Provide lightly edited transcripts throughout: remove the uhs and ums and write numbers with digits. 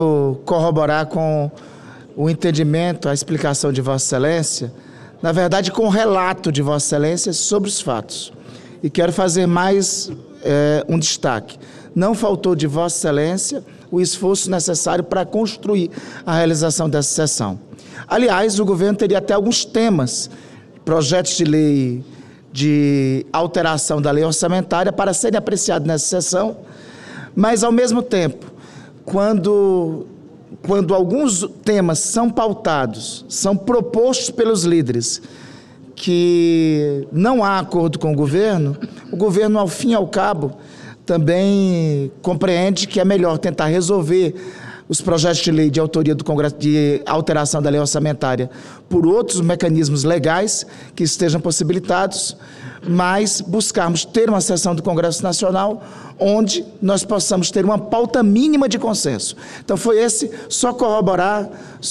corroborar com o entendimento, a explicação de Vossa Excelência, na verdade com o relato de Vossa Excelência sobre os fatos. E quero fazer mais um destaque. Não faltou de Vossa Excelência o esforço necessário para construir a realização dessa sessão. Aliás, o governo teria até alguns temas, projetos de lei de alteração da lei orçamentária para serem apreciados nessa sessão, mas ao mesmo tempo, quando alguns temas são pautados, são propostos pelos líderes, que não há acordo com o governo, ao fim e ao cabo, também compreende que é melhor tentar resolver os projetos de lei de autoria do Congresso de alteração da lei orçamentária por outros mecanismos legais que estejam possibilitados, mas buscarmos ter uma sessão do Congresso Nacional onde nós possamos ter uma pauta mínima de consenso. Então foi só corroborar,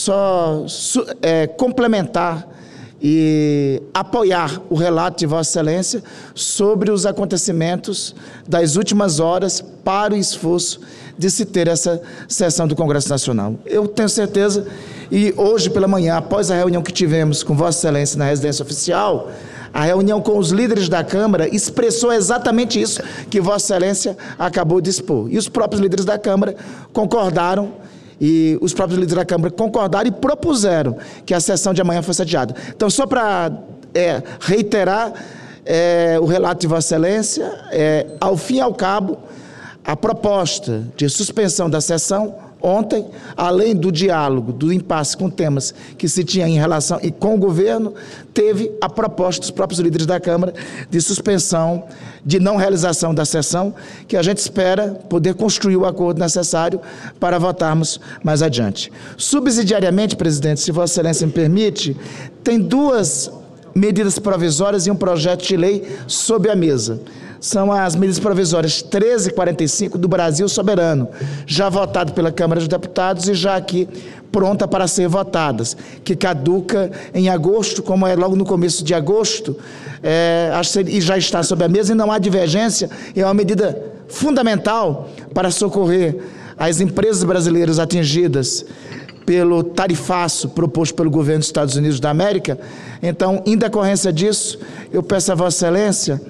complementar e apoiar o relato de Vossa Excelência sobre os acontecimentos das últimas horas para o esforço de se ter essa sessão do Congresso Nacional. Eu tenho certeza, e hoje pela manhã, após a reunião que tivemos com Vossa Excelência na residência oficial, a reunião com os líderes da Câmara expressou exatamente isso que Vossa Excelência acabou de expor. E os próprios líderes da Câmara concordaram, e propuseram que a sessão de amanhã fosse adiada. Então, só para reiterar o relato de Vossa Excelência, ao fim e ao cabo, a proposta de suspensão da sessão ontem, além do diálogo, do impasse com temas que se tinha em relação e com o governo, teve a proposta dos próprios líderes da Câmara de suspensão, de não realização da sessão, que a gente espera poder construir o acordo necessário para votarmos mais adiante. Subsidiariamente, presidente, se Vossa Excelência me permite, tem duas medidas provisórias e um projeto de lei sob a mesa. São as medidas provisórias 1345 do Brasil Soberano, já votado pela Câmara dos Deputados e já aqui pronta para ser votadas, que caduca em agosto, como é logo no começo de agosto, e já está sob a mesa e não há divergência, é uma medida fundamental para socorrer as empresas brasileiras atingidas pelo tarifaço proposto pelo governo dos Estados Unidos da América. Então, em decorrência disso, eu peço a Vossa Excelência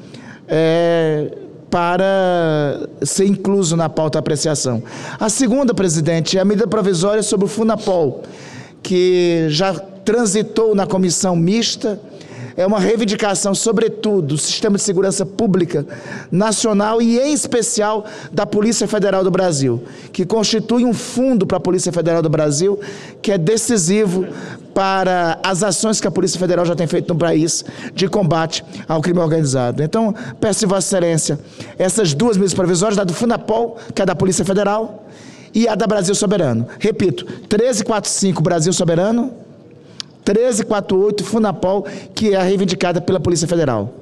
para ser incluso na pauta apreciação. A segunda, presidente, é a medida provisória sobre o Funapol, que já transitou na comissão mista. É uma reivindicação, sobretudo, do Sistema de Segurança Pública Nacional e, em especial, da Polícia Federal do Brasil, que constitui um fundo para a Polícia Federal do Brasil que é decisivo para as ações que a Polícia Federal já tem feito no país de combate ao crime organizado. Então, peço a Vossa Excelência essas duas medidas provisórias, da do Funapol, que é da Polícia Federal, e a da Brasil Soberano. Repito, 1345 Brasil Soberano, 1348 Funapol, que é reivindicada pela Polícia Federal.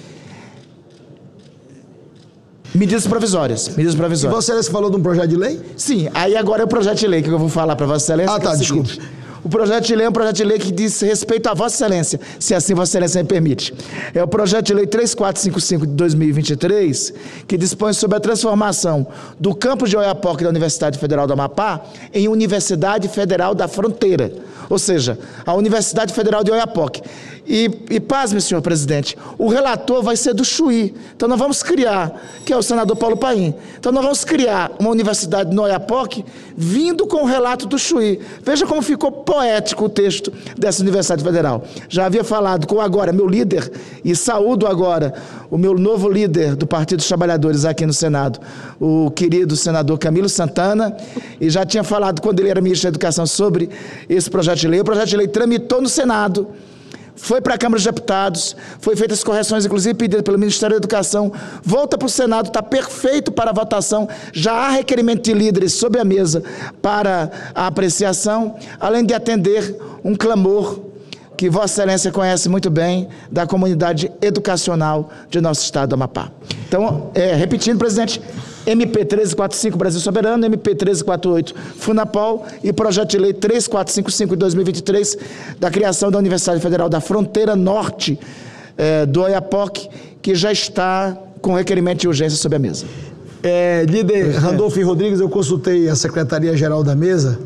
Medidas provisórias. E Vossa Excelência falou de um projeto de lei? Sim, aí agora é o projeto de lei que eu vou falar para Vossa Excelência. Ah, tá, desculpe. O projeto de lei é um projeto de lei que diz respeito a Vossa Excelência, se assim Vossa Excelência me permite. É o projeto de lei 3455 de 2023, que dispõe sobre a transformação do campus de Oiapoque da Universidade Federal do Amapá em Universidade Federal da Fronteira, ou seja, a Universidade Federal de Oiapoque. E pasme, senhor presidente, o relator vai ser do Chuí. Então nós vamos criar, que é o senador Paulo Paim, então nós vamos criar uma universidade no Oiapoque vindo com o relato do Chuí. Veja como ficou poético o texto dessa Universidade Federal. Já havia falado com agora meu líder, e saúdo agora o meu novo líder do Partido dos Trabalhadores aqui no Senado, o querido senador Camilo Santana, e já tinha falado quando ele era ministro da Educação sobre esse projeto de lei. O projeto de lei tramitou no Senado, foi para a Câmara dos Deputados, foi feitas correções, inclusive pedidas pelo Ministério da Educação, volta para o Senado, está perfeito para a votação, já há requerimento de líderes sob a mesa para a apreciação, além de atender um clamor que Vossa Excelência conhece muito bem da comunidade educacional de nosso estado do Amapá. Então, repetindo, presidente, MP 1345 Brasil Soberano, MP 1348 Funapol e projeto de lei 3455 de 2023 da criação da Universidade Federal da Fronteira Norte do Oiapoque, que já está com requerimento de urgência sob a mesa. Líder Randolfo Rodrigues, eu consultei a Secretaria-Geral da Mesa